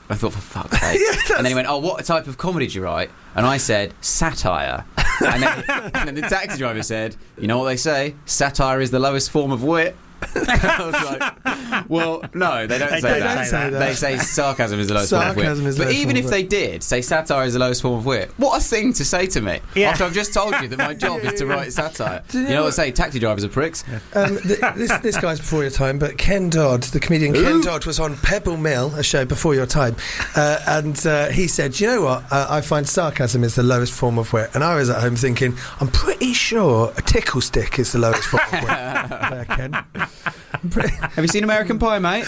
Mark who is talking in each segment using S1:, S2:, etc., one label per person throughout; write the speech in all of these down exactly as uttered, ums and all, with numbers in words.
S1: I thought, for fuck's sake.
S2: Yeah,
S1: and then he went, oh, what type of comedy do you write? And I said, satire. and, then, and then the taxi driver said, you know what they say? Satire is the lowest form of wit. I was like, well, no, they don't,
S3: They
S1: say,
S3: don't
S1: that.
S3: say that.
S1: They say sarcasm is the lowest
S2: Sarcasm
S1: form of wit.
S2: is the
S1: But
S2: lowest
S1: even
S2: form
S1: if
S2: of
S1: they
S2: wit.
S1: did say satire is the lowest form of wit, what a thing to say to me.
S3: Yeah.
S1: After I've just told you that my job is to write satire.
S2: Do you
S1: You
S2: know
S1: know what
S2: what-
S1: they say? Taxi drivers are pricks.
S2: Um, th- this, this guy's before your time, but Ken Dodd, the comedian Ken
S1: Ooh.
S2: Dodd, was on Pebble Mill, a show before your time, uh, and uh, he said, you know what, uh, I find sarcasm is the lowest form of wit. And I was at home thinking, I'm pretty sure a tickle stick is the lowest form of wit. uh, Ken. I'm pretty-
S1: Have you seen American Pie, mate?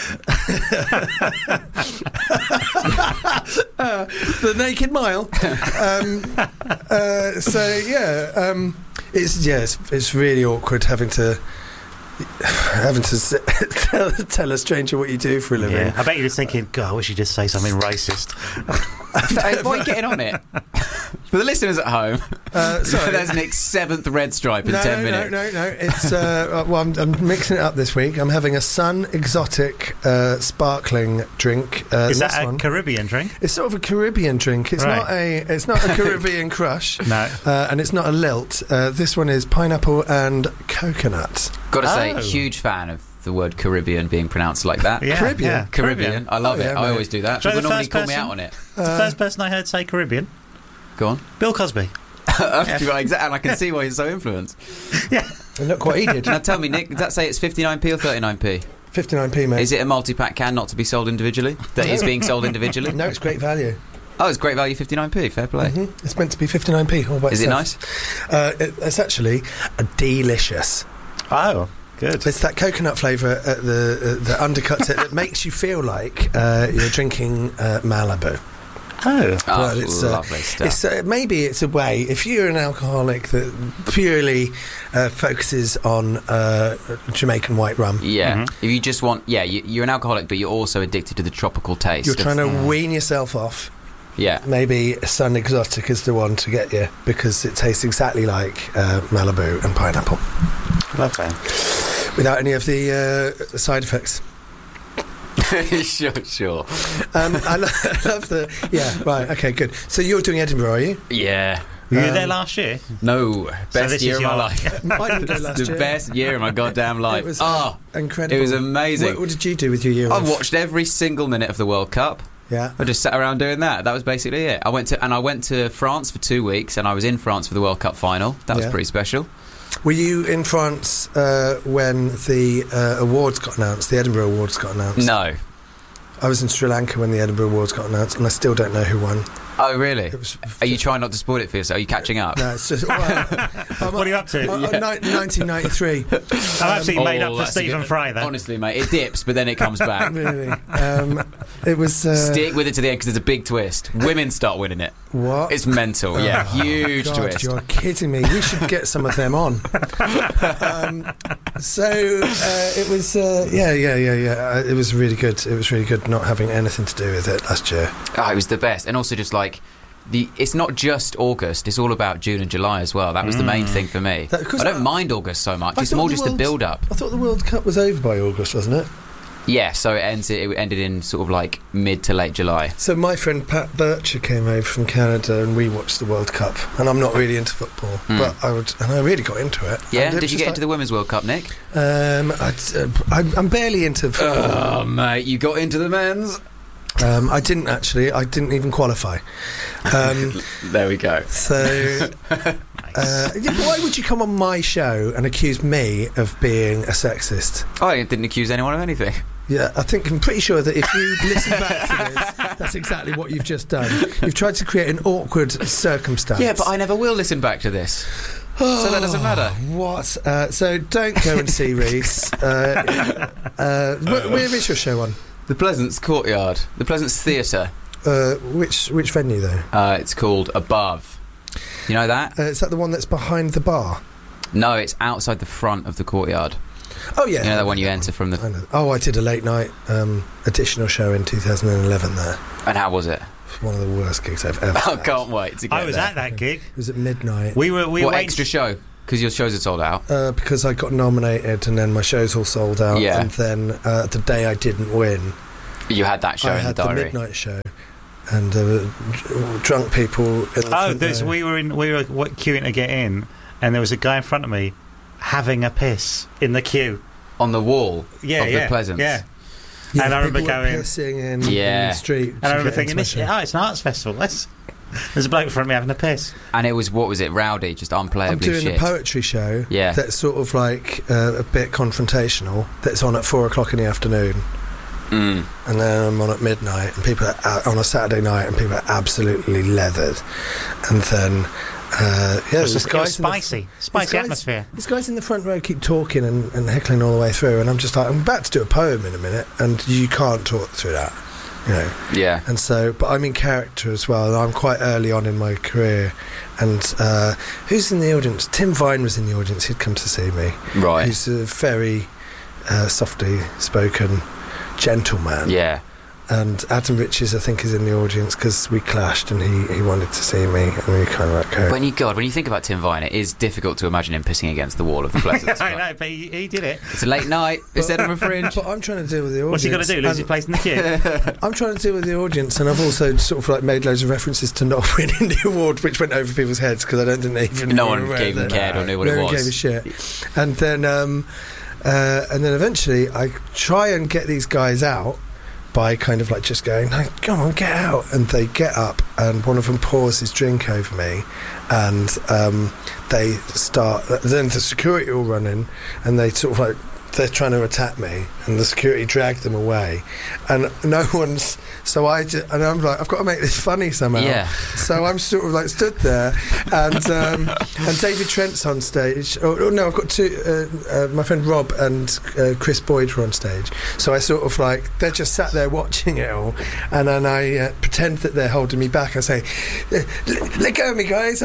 S2: uh, the Naked Mile. Um, uh, so yeah, um, it's yeah, it's, it's really awkward having to having to s- tell, tell a stranger what you do for a living.
S3: Yeah. I bet you're just thinking, God, I wish you'd just say something racist.
S1: Hey, why are you getting on it? For the listeners at home,
S2: Uh, sorry.
S1: there's Nick's seventh red stripe in
S2: no,
S1: ten
S2: no,
S1: minutes.
S2: no, no, no. It's uh, well, I'm, I'm mixing it up this week. I'm having a Sun Exotic uh, sparkling drink. Uh,
S3: Is
S2: this
S3: that a
S2: one.
S3: Caribbean drink?
S2: It's sort of a Caribbean drink. It's
S3: Right.
S2: not a. It's not a Caribbean crush.
S3: No.
S2: Uh, and it's not a lilt. Uh, this one is pineapple and coconut.
S1: Got to say,
S3: Oh.
S1: huge fan of the word Caribbean being pronounced like that.
S3: Yeah,
S2: Caribbean.
S3: yeah.
S1: Caribbean. I love
S2: Oh,
S1: it.
S2: yeah,
S1: I
S2: mate.
S1: always do that.
S3: Try
S1: People
S3: the
S1: normally
S3: first
S1: call me
S3: person.
S1: out on it.
S3: the
S2: Uh,
S3: first person I heard say Caribbean,
S1: Go on.
S3: Bill Cosby.
S1: Exactly, and I can see why you're so influenced.
S3: Yeah.
S2: And look what he did.
S1: Now tell me, Nick, does that say it's fifty-nine p or thirty-nine p?
S2: fifty-nine p, mate.
S1: Is it a multi-pack can not to be sold individually? That is being sold individually?
S2: No, it's great value.
S1: Oh, it's great value, fifty-nine p. Fair play.
S2: hmm It's meant to be fifty-nine p. All by
S1: Is it
S2: itself.
S1: nice?
S2: Uh, it, it's actually a delicious.
S3: Oh, good.
S2: It's that coconut flavour at the uh, that undercuts it that makes you feel like uh, you're drinking uh, Malibu.
S3: Oh.
S1: Oh,
S2: Well, it's, uh,
S1: lovely stuff.
S2: It's uh, maybe it's a way if you're an alcoholic that purely uh, focuses on uh, Jamaican white rum.
S1: Yeah.
S3: Mhm.
S1: If you just want, yeah, you, you're an alcoholic, but you're also addicted to the tropical taste.
S2: You're
S1: of-
S2: trying to wean yourself off.
S1: Yeah.
S2: Maybe Sun Exotic is the one to get you because it tastes exactly like uh, Malibu and pineapple
S3: Lovely.
S2: without any of the uh, side effects.
S1: sure, sure.
S2: Um, I, lo- I love the yeah right okay good. So you're doing Edinburgh, are you?
S1: Yeah.
S3: Were you
S2: Um,
S3: there last year?
S1: No. Best
S3: this
S1: year
S3: is
S1: of my
S3: your-
S1: life.
S2: I didn't go last
S1: the
S2: year.
S1: best year of my goddamn life.
S2: It was
S1: oh,
S2: incredible.
S1: it was amazing.
S2: What, what did you do with your year?
S1: I
S2: off?
S1: watched every single minute of the World Cup.
S2: Yeah.
S1: I just sat around doing that. That was basically it. I went to and I went to France for two weeks, and I was in France for the World Cup final. That was
S2: Yeah.
S1: pretty special.
S2: Were you in France uh, when the uh, awards got announced? The Edinburgh Awards got announced.
S1: No.
S2: I was in Sri Lanka when the Edinburgh Awards got announced, and I still don't know who won.
S1: Oh, really?
S2: It was.
S1: Are you trying not to spoil it for yourself? Are you catching up?
S2: No, it's just. Well, I'm,
S3: What are you up to?
S2: I'm,
S1: Yeah.
S2: I'm ni- nineteen ninety-three.
S3: I'm absolutely made
S1: Oh,
S3: up for
S1: that's a
S3: Stephen
S1: good-
S3: Fry then.
S1: Honestly, mate, it dips, but then it comes back.
S2: Really. Um, it was. Uh,
S1: Stick with it to the end because there's a big twist. Women start winning it.
S2: What?
S1: It's mental. Yeah,
S2: Oh,
S1: huge
S2: God,
S1: twist.
S2: You're kidding me. We should get some of them on. um, so uh, it was. Uh, yeah, yeah, yeah, yeah. Uh, it was really good. It was really good not having anything to do with it last year.
S1: Oh, it was the best, and also just like the. It's not just August; it's all about June and July as well. That was the main thing for me.
S2: That- 'cause
S1: I don't
S2: I-
S1: mind August so much.
S2: I
S1: It's
S2: thought
S1: more
S2: the
S1: just the
S2: World-
S1: build-up.
S2: I thought the World Cup was over by August, wasn't it?
S1: Yeah, so it ends. It ended in sort of like mid to late July.
S2: So my friend Pat Bircher came over from Canada and we watched the World Cup. And I'm not really into football,
S1: Mm.
S2: but I would, and I really got into it.
S1: Yeah,
S2: And it
S1: did
S2: was
S1: you
S2: just
S1: get into the Women's World Cup, Nick?
S2: like, Um, I'd, uh, I'm, I'm barely into football.
S1: Oh, mate, you got into the men's.
S2: Um, I didn't actually. I didn't even qualify. Um,
S1: There we go.
S2: so, uh, yeah, why would you come on my show and accuse me of being a sexist?
S1: I didn't accuse anyone of anything.
S2: Yeah, I think I'm pretty sure that if you listen back to this, that's exactly what you've just done. You've tried to create an awkward circumstance.
S1: Yeah, but I never will listen back to this. So that doesn't matter.
S2: What? Uh, so don't go and see Reese. Uh, uh, wh- where is your show on?
S1: The Pleasance Courtyard. The Pleasance Theatre.
S2: Uh, which which venue though?
S1: Uh, it's called Above. You know that?
S2: Uh, is that the one that's behind the bar?
S1: No, it's outside the front of the courtyard.
S2: Oh yeah,
S1: You know
S2: I
S1: that one you
S2: that
S1: enter from
S2: I
S1: the...
S2: know. Oh, I did a late night um, additional show in two thousand eleven there.
S1: And how was it?
S2: One of the worst gigs I've ever.
S1: I
S2: had.
S1: can't wait to get
S3: I was
S1: there.
S3: at that gig.
S2: It was at midnight.
S3: We were. We
S1: What
S3: were
S1: extra show? Because your shows are sold out.
S2: Uh, because I got nominated and then my shows all sold out.
S1: Yeah.
S2: And then uh, the day I didn't win,
S1: You had that show
S2: I
S1: in
S2: had
S1: the
S2: the
S1: diary.
S2: midnight show, and there were dr- drunk people. In the
S3: Oh,
S2: front
S3: there's,
S2: row.
S3: we were in. We were what, queuing to get in, and there was a guy in front of me having a piss in the queue.
S1: On the wall
S3: Yeah,
S1: of
S3: yeah,
S1: the Pleasance.
S3: yeah.
S2: Yeah,
S3: and I remember
S2: people were
S3: going-
S2: pissing in,
S1: Yeah.
S2: in the street.
S3: And I
S2: to
S3: remember
S2: get
S3: thinking,
S2: into
S3: this,
S2: my show.
S3: oh, it's an arts festival. Let's, there's a bloke in front of me having a piss.
S1: And it was, what was it, rowdy, just unplayably
S2: I'm doing
S1: shit.
S2: a poetry show
S1: Yeah.
S2: that's sort of like uh, a bit confrontational, that's on at four o'clock in the afternoon,
S1: Mm.
S2: and then I'm on at midnight, and people are out on a Saturday night, and people are absolutely leathered. And then, uh, yeah,
S3: It was,
S2: this
S3: it was
S2: guy's in the-
S3: spicy. Spicy
S2: these guys-
S3: atmosphere.
S2: These guys in the front row keep talking and, and heckling all the way through, and I'm just like, I'm about to do a poem in a minute, and you can't talk through that, you know.
S1: Yeah.
S2: And so, but I'm in character as well. And I'm quite early on in my career. And uh, who's in the audience? Tim Vine was in the audience. He'd come to see me.
S1: Right.
S2: He's a very uh, softly spoken gentleman.
S1: Yeah.
S2: And Adam Riches, I think, is in the audience because we clashed and he, he wanted to see me, and we kind of like go.
S1: When you, God, when you think about Tim Vine, it is difficult to imagine him pissing against the wall of the Pleasance.
S3: I know, but he, he did it.
S1: It's a late night. It's Edinburgh Fringe.
S2: But I'm trying to deal with the audience.
S3: What's he got to do? Lose his
S2: and
S3: place in the queue?
S2: I'm trying to deal with the audience, and I've also sort of like made loads of references to not winning the award, which went over people's heads because I don't think they even
S1: No
S2: were
S1: one
S2: aware
S1: even
S2: that-
S1: cared or knew what
S2: no
S1: it
S2: one
S1: was.
S2: gave a shit. And then, um, uh, and then eventually, I try and get these guys out by kind of like just going, no, come on, get out. And they get up, and one of them pours his drink over me, and um, they start. Then the security all run in, and they sort of like. They're trying to attack me, and the security dragged them away, and no one's. So I ju- and I'm like, I've got to make this funny somehow.
S1: Yeah.
S2: So I'm sort of like stood there, and um, and David Trent's on stage. Oh, oh no, I've got two. Uh, uh, my friend Rob and uh, Chris Boyd were on stage. So I sort of like they're just sat there watching it all, and then I uh, pretend that they're holding me back. I say, "Let let go of me, guys!"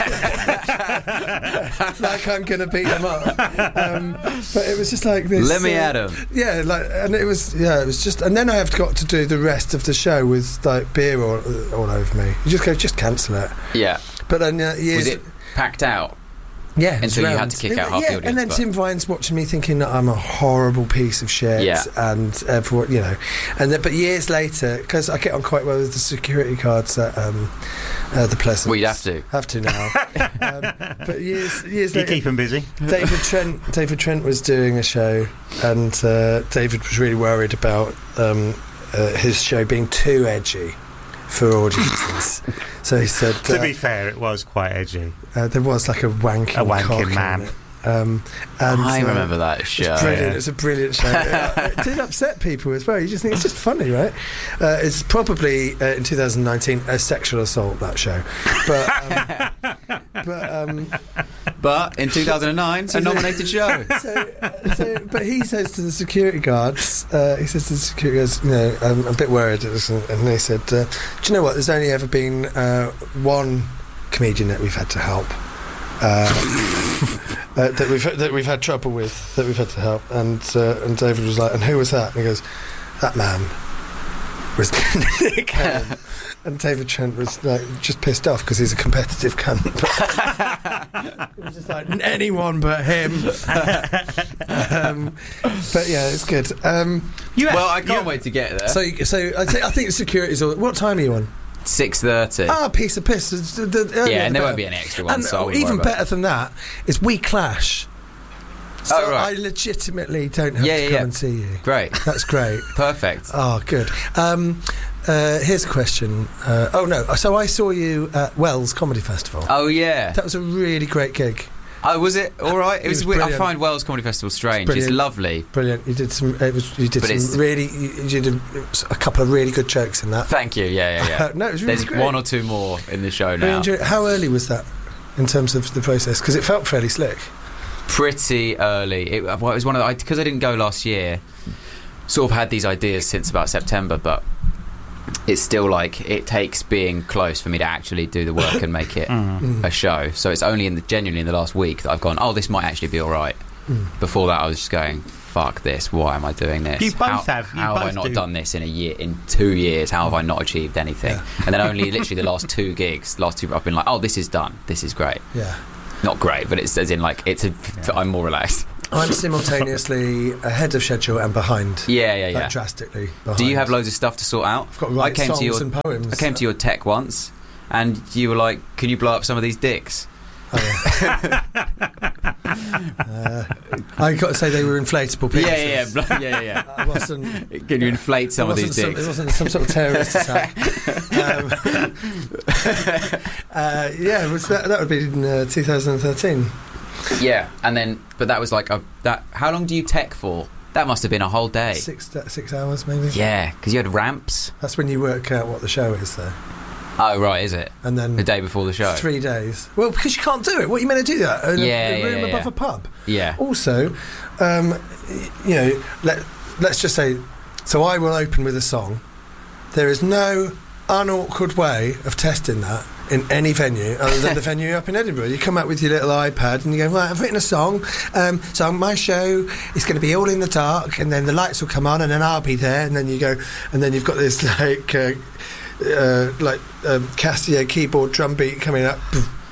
S2: Like I'm gonna beat them up. Um, but it was just like this.
S1: Let me
S2: uh,
S1: at him.
S2: Yeah, like, and it was, yeah, it was just, and then I have got to do the rest of the show with like beer all, all over me. You just go, just cancel it.
S1: Yeah.
S2: But then uh, years,
S1: Was it packed out?
S2: yeah, it was
S1: until you had
S2: round.
S1: to kick
S2: And-
S1: out half
S2: yeah,
S1: the audience,
S2: and then
S1: but-
S2: Tim Vine's watching me thinking that I'm a horrible piece of shit.
S1: Yeah.
S2: And everyone, you know, and then, but years later, because I get on quite well with the security guards at um, uh, the Pleasance.
S1: Well, you'd have to.
S2: Have to now. um, but years, years
S3: You
S2: later,
S3: keep him busy.
S2: David Trent David Trent was doing a show, and uh, David was really worried about um, uh, his show being too edgy for audiences. So he said
S3: To
S2: uh,
S3: be fair, it was quite edgy.
S2: uh, there was like a wanking,
S3: A wanking
S2: cock in
S3: man.
S2: it. Um, and,
S1: I
S2: uh,
S1: remember that show.
S2: It's brilliant.
S3: yeah.
S2: It's a brilliant show. it, it did upset people as well. You just think it's just funny, right? Uh, it's probably uh, in two thousand nineteen a sexual assault, that show, but um, but. Um,
S1: But in two thousand nine, a nominated show.
S2: So, so, but he says to the security guards, uh, he says to the security guards, you know, I'm a bit worried, and they said, uh, do you know what? There's only ever been uh, one comedian that we've had to help, uh, uh, that we've that we've had trouble with, that we've had to help, and uh, and David was like, and who was that? And he goes, that man was Nick Cannon. And David Trent was like just pissed off because he's a competitive cunt. It was just like anyone but him. um, but yeah, it's good. Um,
S3: You
S1: Well, I
S3: you-
S1: can't wait to get there.
S2: so, so I think I think security's all. What time are you on?
S1: six thirty.
S2: Ah, piece of piss. The- the- the earlier
S1: Yeah, and
S2: the
S1: there won't
S2: better.
S1: be any extra ones.
S2: And
S1: so I wouldn't
S2: even
S1: worry about
S2: better than that is we clash. So
S1: Oh, right.
S2: I legitimately don't have
S1: Yeah,
S2: to
S1: yeah,
S2: come
S1: yeah.
S2: and see you.
S1: it. Great.
S2: That's great.
S1: Perfect.
S2: Oh, good. Um, uh, here's a question. Uh, oh no! So I saw you at Wells Comedy Festival.
S1: Oh, yeah.
S2: That was a really great gig.
S1: Oh, was it all right? It
S2: It
S1: was.
S2: was
S1: weird. I
S2: brilliant.
S1: find Wells Comedy Festival strange. It's
S2: Brilliant.
S1: lovely.
S2: Brilliant. You did some. It was. You did
S1: But it's-
S2: some really. You, you did a couple of really good jokes in that.
S1: Thank you. Yeah, yeah, yeah.
S2: No, it was really
S1: There's
S2: great.
S1: one or two more in the show
S2: Really
S1: now.
S2: enjoyed it. How early was that, in terms of the process? Because it felt fairly slick.
S1: Pretty early. It, well, it was one of the because I didn't go last year. Sort of had these ideas since about September, but it's still like it takes being close for me to actually do the work and make it
S2: Mm.
S1: a show. So it's only in the genuinely in the last week that I've gone, oh, this might actually be all right.
S2: Mm.
S1: Before that, I was just going, fuck this. Why am I doing this?
S3: You both
S1: how,
S3: have. You
S1: how have I
S3: both
S1: not
S3: do.
S1: done this in a year? In two years, how have I not achieved anything?
S2: Yeah.
S1: And then only literally the last two gigs, last two, I've been like, oh, this is done. This is great.
S2: Yeah.
S1: Not great, but it's as in like it's a. I'm more relaxed.
S2: I'm simultaneously ahead of schedule and behind.
S1: Yeah, yeah,
S2: Like
S1: yeah.
S2: drastically behind.
S1: Do you have loads of stuff to sort out?
S2: I've got to write
S1: I came
S2: songs
S1: to your,
S2: and poems.
S1: I came to your tech once, and you were like, "Can you blow up some of these dicks?"
S2: Oh, yeah. uh, I got to say they were inflatable penises.
S1: Yeah, yeah, yeah, blo- yeah, yeah.
S2: I wasn't.
S1: Can you inflate some
S2: it
S1: of these
S2: wasn't some-
S1: dicks?
S2: It wasn't some sort of terrorist attack. um, uh, yeah, it was that, that would be in uh, two thousand thirteen.
S1: Yeah, and then, but that was like a that. How long do you tech for? That must have been a whole day.
S2: Six six hours maybe.
S1: Yeah, because you had ramps.
S2: That's when you work out what the show is, though.
S1: Oh right, is it
S2: And then
S1: the day before the show?
S2: three days. Well, because you can't do it. What are you meant to do that in a,
S1: Yeah,
S2: a room
S1: yeah,
S2: above
S1: yeah.
S2: a pub?
S1: Yeah.
S2: Also, um, y- you know, let let's just say. So I will open with a song. There is no unawkward way of testing that in any venue other than the venue up in Edinburgh. You come out with your little iPad and you go, right, I've written a song. Um, so my show is going to be all in the dark, and then the lights will come on, and then I'll be there, and then you go, and then you've got this like. Uh, Uh, like um, Casio keyboard drum beat coming up.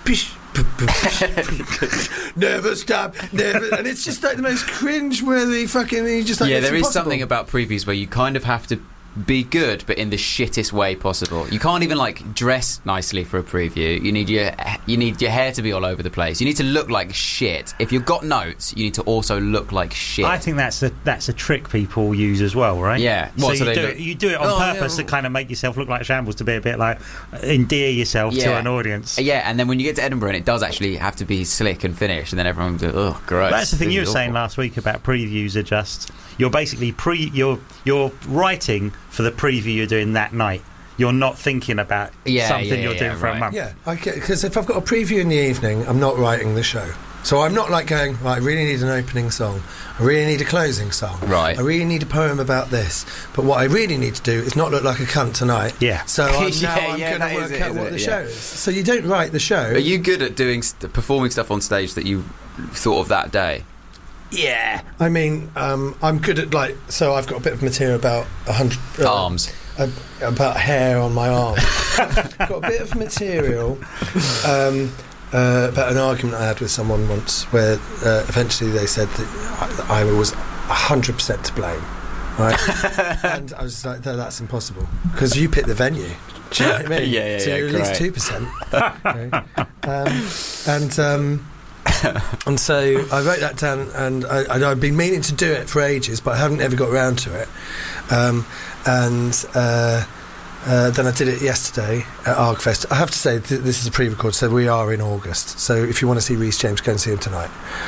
S2: Never stop, never, and it's just like the most cringe-worthy fucking. You just like,
S1: Yeah,
S2: it's
S1: there is
S2: impossible.
S1: something about previews where you kind of have to be good, but in the shittest way possible. You can't even like dress nicely for a preview. You need your you need your hair to be all over the place. You need to look like shit. If you've got notes, you need to also look like shit.
S3: I think that's a that's a trick people use as well, right?
S1: Yeah.
S3: So,
S1: What, so
S3: you,
S1: they
S3: do
S1: look-
S3: it, you do it on
S1: Oh,
S3: purpose
S1: yeah.
S3: to kind of make yourself look like shambles, to be a bit like endear yourself to
S1: Yeah.
S3: an audience.
S1: Yeah, and then when you get to Edinburgh, and it does actually have to be slick and finished, and then everyone's like, oh, gross.
S3: That's the thing
S1: This
S3: you were
S1: is
S3: saying
S1: awful.
S3: last week about previews are just you're basically pre you're you're writing for the preview you're doing that night. You're not thinking about
S1: Yeah,
S3: something
S1: yeah,
S3: you're
S1: yeah,
S3: doing for
S1: right.
S3: a month.
S2: Yeah, because if I've got a preview in the evening, I'm not writing the show. So I'm not like going, right, I really need an opening song. I really need a closing song.
S1: Right.
S2: I really need a poem about this. But what I really need to do is not look like a cunt tonight.
S3: Yeah.
S2: So I'm,
S1: Yeah,
S2: now I'm
S1: yeah,
S2: going
S1: that
S2: to
S1: is
S2: work
S1: it,
S2: out
S1: is
S2: what
S1: it,
S2: the
S1: yeah.
S2: show is. So you don't write the show.
S1: Are you good at doing st- performing stuff on stage that you thought of that day?
S2: Yeah. I mean, um, I'm good at, like, so I've got a bit of material about a hundred... Uh,
S1: Arms.
S2: Uh, about hair on my arm. Got a bit of material um, uh, about an argument I had with someone once where uh, eventually they said that I, I was one hundred percent to blame. Right? And I was like, no, that's impossible. Because you picked the venue. Do you know what I mean?
S1: Yeah, yeah,
S2: so
S1: yeah,
S2: you're at least
S1: great.
S2: two percent. Okay. Um, and... Um, and so I wrote that down, and I, and I'd been meaning to do it for ages, but I haven't ever got around to it. Um, and uh, uh, then I did it yesterday at ArgFest. I have to say, th- this is a pre-record, so we are in August. So if you want to see Rhys James, go and see him tonight.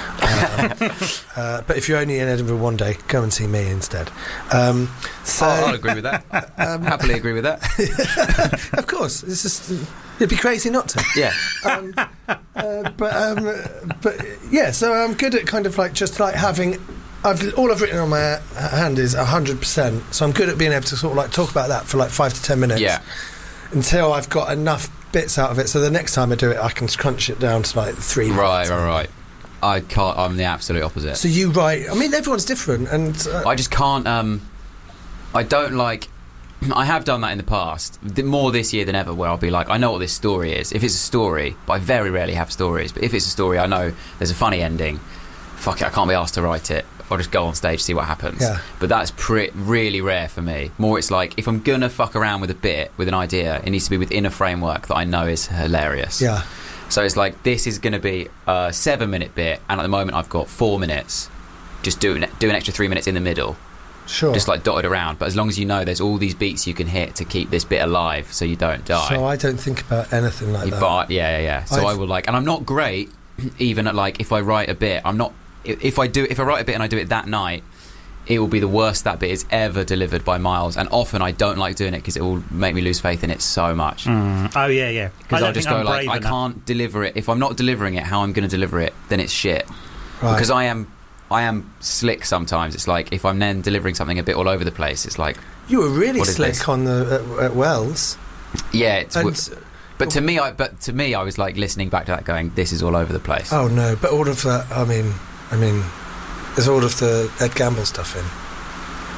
S2: Um, uh, but if you're only in Edinburgh one day, go and see me instead. Um, so,
S1: I'll, I'll agree with that.
S2: um,
S1: Happily agree with that.
S2: of course, it's just, it'd be crazy not to.
S1: Yeah.
S2: um, uh, but um, but yeah, so I'm good at kind of like just like having. I've all I've written on my ha- hand is a hundred percent. So I'm good at being able to sort of like talk about that for like five to ten minutes.
S1: Yeah.
S2: Until I've got enough bits out of it, so the next time I do it, I can crunch it down to like three.
S1: Right,
S2: minutes.
S1: right, right. I can't. I'm the absolute opposite.
S2: So you write. I mean, everyone's different, and uh,
S1: I just can't. Um, I don't like. I have done that in the past, th- more this year than ever, where I'll be like, I know what this story is. If it's a story, but I very rarely have stories. But if it's a story, I know there's a funny ending. Fuck it, I can't be asked to write it. I'll just go on stage, see what happens.
S2: Yeah.
S1: But that's pre- really rare for me. More, it's like if I'm gonna fuck around with a bit, with an idea, it needs to be within a framework that I know is hilarious.
S2: yeah.
S1: So it's like, this is going to be a seven minute bit, and at the moment I've got four minutes. Just do an, do an extra three minutes in the middle,
S2: Sure.
S1: just like dotted around. But as long as you know there's all these beats you can hit to keep this bit alive, so you don't die.
S2: So I don't think about anything like
S1: You
S2: that.
S1: buy- yeah, yeah, yeah. So
S2: I've-
S1: I will like, and I'm not great, even at like if I write a bit, I'm not. i- If I do, if I write a bit and I do it that night, it will be the worst that bit is ever delivered by miles. And often I don't like doing it because it will make me lose faith in it so much.
S3: Mm. Oh yeah, yeah.
S1: Because
S3: I
S1: I'll
S3: don't
S1: just
S3: think
S1: go
S3: I'm
S1: like,
S3: brave
S1: I
S3: enough.
S1: can't deliver it. If I'm not delivering it how I'm going to deliver it, then it's shit.
S2: Right.
S1: Because I am, I am slick sometimes. It's like if I'm then delivering something a bit all over the place, it's like,
S2: You were really
S1: What is
S2: slick
S1: this?
S2: on the at, at Wells.
S1: yeah. It's,
S2: And,
S1: but to me, I but to me, I was like listening back to that, going, this is all over the place.
S2: oh no! But all of that. I mean, I mean, there's all of the Ed Gamble stuff in.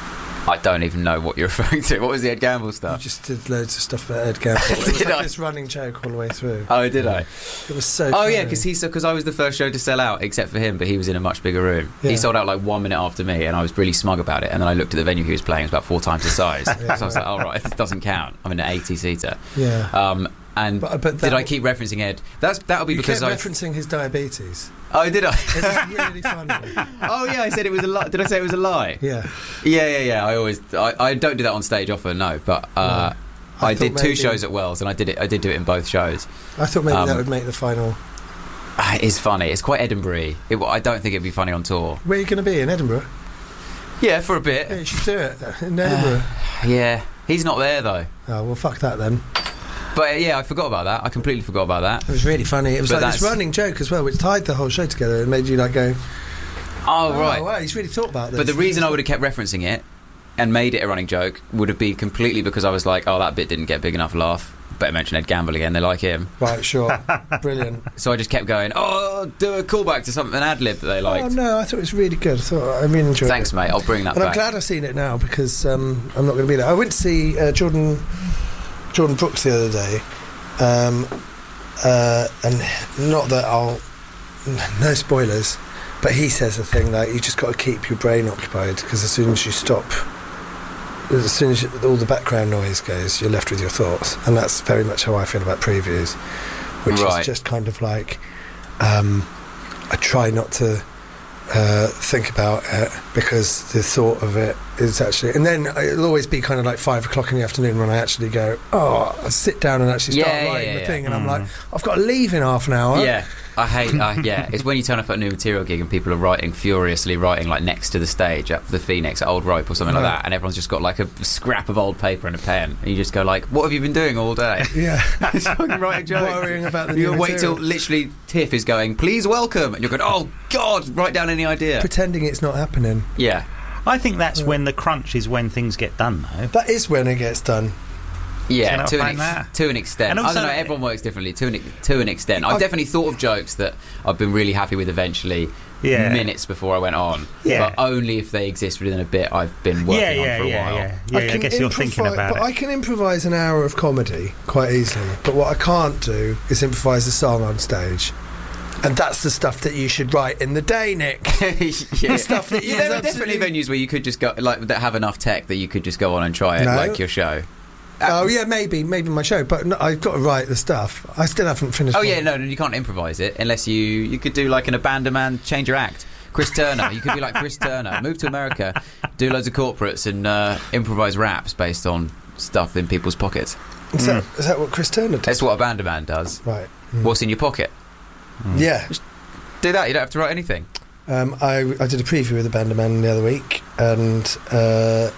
S1: I don't even know what you're referring to. What was the Ed Gamble
S2: You
S1: stuff?
S2: just did loads of stuff about Ed Gamble. It was
S1: Did
S2: like
S1: I?
S2: this running joke all the way through.
S1: Oh, did I?
S2: It was so
S1: Oh
S2: funny.
S1: yeah, because he's because I was the first show to sell out, except for him, but he was in a much bigger room.
S2: Yeah.
S1: He sold out like one minute after me, and I was really smug about it. And then I looked at the venue he was playing; it was about four times the size.
S2: Yeah,
S1: so I was like, "All right, this doesn't count. I'm in an eighty seater."
S2: Yeah.
S1: Um, and
S2: But- but that-
S1: did I keep referencing Ed? That's that'll be
S2: You
S1: because
S2: kept
S1: I.
S2: referencing his diabetes.
S1: Oh, did I?
S2: It was really funny.
S1: Oh yeah, I said it was a lie. Did I say it was a lie?
S2: Yeah.
S1: Yeah, yeah, yeah. I always, I, I don't do that on stage often, no. But uh,
S2: I
S1: I,
S2: thought
S1: did two
S2: maybe-
S1: shows at Wells, and I did it. I did do it in both shows.
S2: I thought maybe
S1: Um,
S2: that would make the final.
S1: Ah, It is funny. It's quite Edinburgh-y. It, I don't think it'd be funny on tour.
S2: Where are you going to be? In Edinburgh?
S1: Yeah, for a bit.
S2: Yeah, you should do it. In Edinburgh.
S1: Yeah, he's not there though.
S2: Oh, well, fuck that then.
S1: But uh, yeah, I forgot about that. I completely forgot about that.
S2: It was really funny. It was
S1: But
S2: like this
S1: that's-
S2: running joke as well, which tied the whole show together and made you like go,
S1: Oh,
S2: oh,
S1: right.
S2: wow, he's really thought about this.
S1: But the reason I would have kept referencing it and made it a running joke would have been completely because I was like, oh, that bit didn't get big enough laugh. Better mention Ed Gamble again. They like him.
S2: Right, sure. Brilliant.
S1: So I just kept going, oh, do a callback to something, an ad lib that they liked.
S2: Oh, no, I thought it was really good. I thought I really enjoyed
S1: Thanks,
S2: it.
S1: mate. I'll bring that
S2: And I'm
S1: back.
S2: glad I've seen it now because um, I'm not going to be there. I went to see uh, Jordan Jordan Brooks the other day, um, uh, and not that I'll no spoilers, but he says a thing like you just got to keep your brain occupied because as soon as you stop, as soon as you, all the background noise goes, you're left with your thoughts, and that's very much how I feel about previews, which
S1: Right.
S2: is just kind of like um, I try not to. Uh, think about it because the thought of it is actually, and then it'll always be kind of like five o'clock in the afternoon when I actually go, oh, I sit down and actually start
S1: Yeah, yeah,
S2: writing
S1: yeah,
S2: the
S1: yeah.
S2: thing, and
S3: Mm.
S2: I'm like, I've got to leave in half an hour.
S1: Yeah, I hate. Uh, yeah, it's when you turn up at a new material gig and people are writing furiously, writing like next to the stage at the Phoenix at Old Rope or something like
S2: Right.
S1: that, and everyone's just got like a scrap of old paper and a pen, and you just go like, "What have you been doing all day?"
S2: yeah.
S1: Just fucking write a joke.
S2: Worrying about the
S1: You
S2: new
S1: wait till
S2: material.
S1: literally Tiff is going, "Please welcome," and you're going, "Oh God, write down any idea."
S2: Pretending it's not happening.
S1: Yeah,
S3: I think that's when the crunch is when things get done, though.
S2: That is when it gets done.
S1: yeah,
S3: Can I
S1: to an,
S3: find
S1: ex-
S3: that?
S1: to an extent.
S3: And
S1: I don't
S3: also-
S1: know. Everyone works differently. To an to an extent, I've
S2: I've-
S1: definitely thought of jokes that I've been really happy with eventually.
S3: Yeah.
S1: Minutes before I went on,
S3: Yeah.
S1: but only if they exist within a bit I've been working
S3: Yeah, yeah,
S1: on for a
S3: yeah,
S1: while.
S3: yeah. Yeah, I,
S2: can
S3: guess you're thinking
S2: improvise-
S3: about
S2: but
S3: it.
S2: I can improvise an hour of comedy quite easily. But what I can't do is improvise a song on stage. And that's the stuff that you should write in the day, Nick.
S1: yeah.
S2: The stuff that
S1: Yeah,
S2: is
S1: there are definitely
S2: absolutely-
S1: venues where you could just go like that have enough tech that you could just go on and try it,
S2: No.
S1: like your show.
S2: Oh yeah, maybe, maybe my show, but no, I've got to write the stuff. I still haven't finished.
S1: Oh
S2: one.
S1: yeah, no, no, you can't improvise it unless you you could do like an abandoned man, change your act. Chris Turner, you could be like Chris Turner, move to America, do loads of corporates and uh, improvise raps based on stuff in people's pockets.
S2: Is, that, is that what Chris Turner did?
S1: That's what abandoned man does.
S2: Right. Mm.
S1: What's in your pocket?
S2: Yeah.
S1: Do that. You don't have to write anything.
S2: Um, I, I did a preview with the Bandaman the other week, and uh,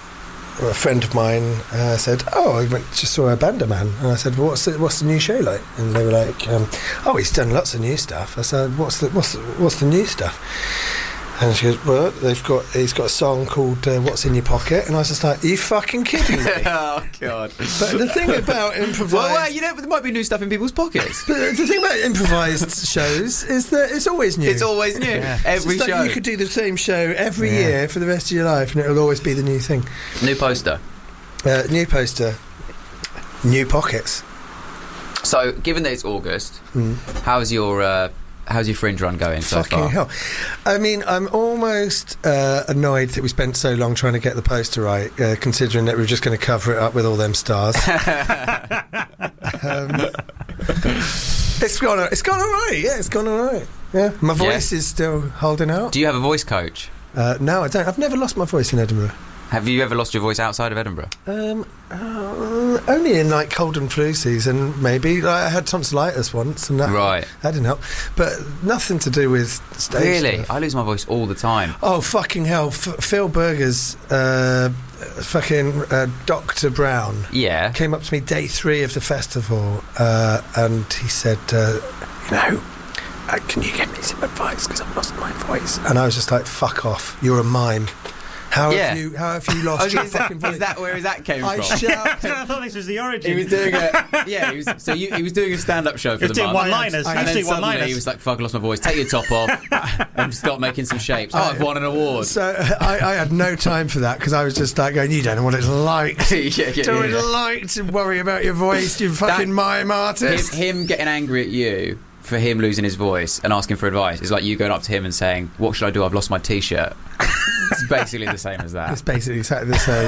S2: a friend of mine uh, said, "Oh, I went just saw a Bandaman," and I said, well, "What's the, what's the new show like?" And they were like, um, "Oh, he's done lots of new stuff." I said, "What's the what's the, what's the new stuff?" And she goes, "Well, they've got he's got a song called uh, What's in Your Pocket," and I was just like, "Are you fucking kidding me?"
S1: Oh God.
S2: But the thing about improvised,
S1: Well, well, you know, there might be new stuff in people's pockets.
S2: but the thing about improvised shows is that it's always new.
S1: It's always new.
S3: Yeah.
S1: Every
S2: It's like
S1: show.
S2: you could do the same show every
S3: Yeah.
S2: year for the rest of your life, and it'll always be the new thing.
S1: New poster.
S2: Uh, new poster, new pockets.
S1: So, given that it's August,
S2: Mm.
S1: how's your uh, how's your fringe run going so
S2: Fucking
S1: far?
S2: hell! I mean, I'm almost uh, annoyed that we spent so long trying to get the poster right, uh, considering that we were just going to cover it up with all them stars. um, it's gone. It's gone all right. Yeah, it's gone all right. Yeah, my voice is still holding out.
S1: Do you have a voice coach?
S2: Uh, no, I don't. I've never lost my voice in Edinburgh.
S1: Have you ever lost your voice outside of Edinburgh?
S2: Um, uh, only in like cold and flu season, maybe. Like, I had tonsillitis once, and that,
S1: Right.
S2: that didn't help. But nothing to do with stage
S1: Really?
S2: stuff.
S1: I lose my voice all the time.
S2: Oh fucking hell! F- Phil Berger's uh, fucking uh, Doctor Brown
S1: Yeah.
S2: came up to me day three of the festival, uh, and he said, uh, "You know, uh, can you give me some advice because I've lost my voice?" And I was just like, "Fuck off! You're a mime." How
S1: Yeah.
S2: have you? How have you lost
S1: Oh,
S2: your
S1: is, that,
S2: fucking voice?
S1: is that where that came
S2: I
S1: from?
S2: shout.
S3: I thought this was the origin.
S1: He was doing a yeah. He was, so you, he was doing a stand-up show for
S3: He was
S1: the
S3: doing
S1: month.
S3: one-liners.
S2: I-
S3: He
S1: And
S3: was
S1: then
S3: doing
S1: suddenly
S3: one-liners.
S1: he was like, "Fuck, I lost my voice. Take your top off and start making some shapes. Oh, I've won an award."
S2: So uh, I, I had no time for that because I was just like going, "You don't know what it's like.
S1: yeah, yeah,
S2: You don't know
S1: yeah.
S2: what it's like to worry about your voice. You fucking mime
S1: Him,
S2: artist."
S1: him getting angry at you for him losing his voice and asking for advice is like you going up to him and saying, "What should I do? I've lost my t-shirt." It's basically the same as
S2: It's
S1: that.
S2: basically exactly the same.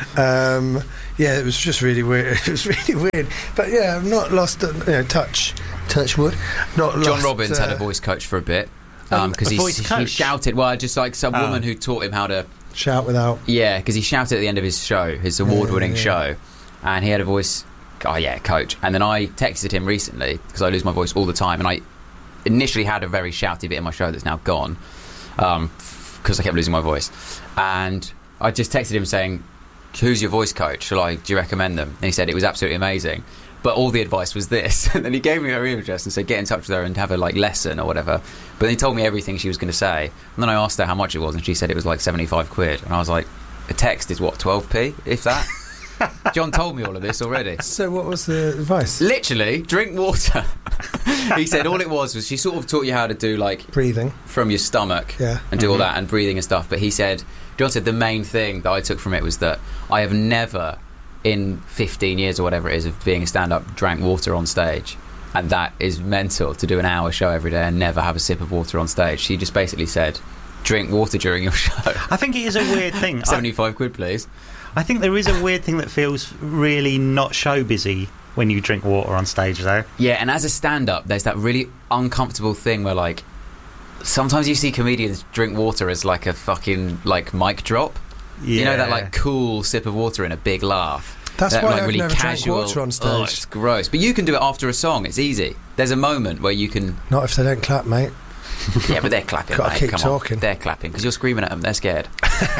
S2: Um, yeah, it was just really weird. It was really weird. But yeah, I've not lost, uh, you know, touch, touch wood. Not
S1: John
S2: lost,
S1: Robbins
S2: uh,
S1: had a voice coach for a bit
S2: Um,
S1: because
S3: a
S1: he,
S3: voice
S1: he
S3: coach?
S1: shouted. Well, just like some
S3: Oh.
S1: woman who taught him how to.
S2: shout without.
S1: Yeah, because he shouted at the end of his show, his award-winning
S2: yeah.
S1: show, and he had a voice. Oh yeah, coach. And then I texted him recently because I lose my voice all the time, and I initially had a very shouty bit in my show that's now gone because I kept losing my voice. And I just texted him saying, "Who's your voice coach? Shall I? Do you recommend them?" And he said it was absolutely amazing, but all the advice was this. And then he gave me her email address and said, "Get in touch with her and have a like lesson or whatever." But then he told me everything she was going to say, and then I asked her how much it was, and she said it was like seventy-five quid. And I was like, "A text is what, twelve p, if that?" John told me all of this already.
S2: So what was the advice?
S1: Literally, drink water. He said all it was was she sort of taught you how to do like
S2: Breathing.
S1: from your stomach
S2: Yeah.
S1: and do all that and breathing and stuff. But he said, John said the main thing that I took from it was that I have never, in fifteen years or whatever it is of being a stand-up, drank water on stage. And that is mental to do an hour show every day and never have a sip of water on stage. She just basically said, drink water during your show.
S3: I think it is a weird thing. I,
S1: seventy-five quid, please.
S3: I think there is a weird thing that feels really not show busy when you drink water on stage, though.
S1: Yeah, and as a stand-up, there's that really uncomfortable thing where, like, sometimes you see comedians drink water as, like, a fucking, like, mic drop.
S3: Yeah.
S1: You know, that, like, cool sip of water and a big laugh.
S2: That's
S1: that,
S2: why
S1: like,
S2: I've
S1: really
S2: never
S1: casual,
S2: drank water on stage.
S1: Oh, it's gross. But you can do it after a song. It's easy. There's a moment where you can...
S2: Not if they don't clap, mate.
S1: Yeah, but they're clapping,
S2: Gotta
S1: mate.
S2: keep
S1: Come
S2: talking.
S1: on. They're clapping, because you're screaming at them. They're scared.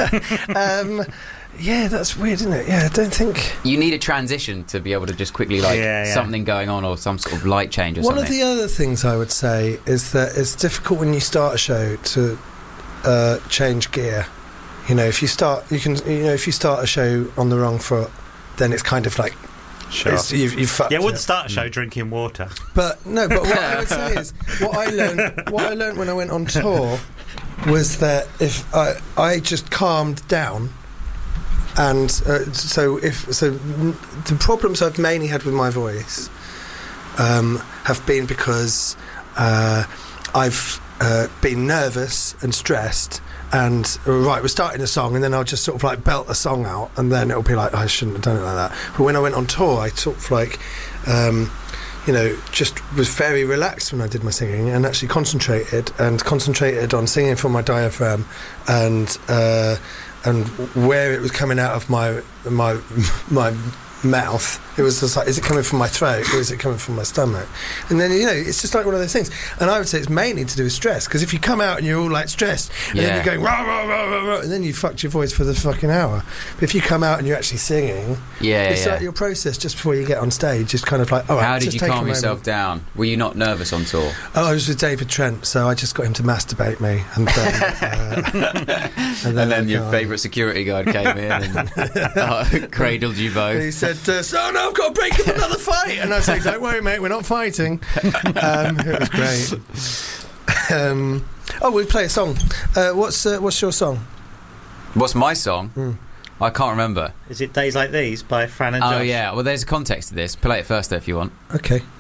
S2: um, yeah, that's weird, isn't it? Yeah, I don't think...
S1: You need a transition to be able to just quickly, like,
S3: Yeah, yeah.
S1: something going on or some sort of light change or
S2: One
S1: something.
S2: of the other things I would say is that it's difficult when you start a show to uh, change gear. You know, if you start, you can, you know, if you start a show on the wrong foot, then it's kind of like,
S3: Sure.
S2: it's, you've, you've fucked
S3: Yeah, I
S2: it.
S3: wouldn't start a show drinking water.
S2: But no, but what I would say is, what I learned, what I learned when I went on tour was that if I, I just calmed down, and uh, so if so, n- the problems I've mainly had with my voice um, have been because uh, I've uh, been nervous and stressed. And uh, right, we're starting a song, and then I'll just sort of like belt a song out, and then it'll be like, I shouldn't have done it like that. But when I went on tour, I sort of like, um, you know, just was very relaxed when I did my singing, and actually concentrated and concentrated on singing from my diaphragm, and uh, and where it was coming out of my my my mouth. It was just like, is it coming from my throat or is it coming from my stomach? And then, you know, it's just like one of those things. And I would say it's mainly to do with stress, because if you come out and you're all like stressed, and
S1: Yeah.
S2: then you're going rah, rah, rah, rah, rah, and then you fucked your voice for the fucking hour. But if you come out and you're actually singing,
S1: Yeah,
S2: it's
S1: yeah.
S2: like your process just before you get on stage is kind of like, all right,
S1: How did
S2: just
S1: you
S2: take a
S1: calm
S2: moment.
S1: yourself down? Were you not nervous on tour?
S2: Oh, I was with David Trent, so I just got him to masturbate me, and then, uh, and
S1: And then
S2: I
S1: your
S2: go,
S1: favourite security guard came in and uh, cradled you
S2: And he
S1: both.
S2: said, uh, "So no, I've got to break up another fight." And I say, "Don't worry, mate, we're not fighting." Um, it was great. Um, oh, we play a song. Uh, what's uh, what's your song?
S1: What's my song?
S2: Hmm.
S1: I can't remember.
S3: Is it Days Like These by Fran and
S1: Oh,
S3: Josh?
S1: yeah. Well, there's a context to this. Play it first, though, if you want.
S2: Okay.